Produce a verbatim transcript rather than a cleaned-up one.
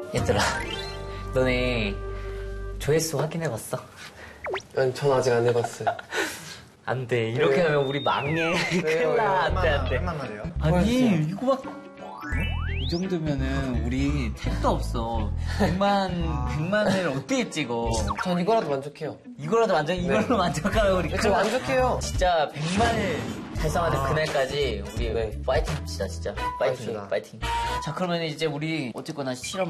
얘들아, 너네 조회수 확인해봤어? 아니, 전 아직 안 해봤어요. 안 돼. 이렇게 왜요? 하면 우리 망해. 큰일 나. 안 돼, 안 돼. 얼마 말이에요? 아니, 이거 막. 이 정도면은 우리 택도 없어. 백만, 백만을 어떻게 찍어? 전 이거라도 만족해요. 이거라도 만족, 이걸로 만족하면 우리. 저 만족해요. 진짜 백만을 달성하는 아. 그날까지 우리 네. 파이팅 합시다, 진짜. 파이팅, 합시다. 파이팅. 자, 그러면 이제 우리 어쨌거나 실험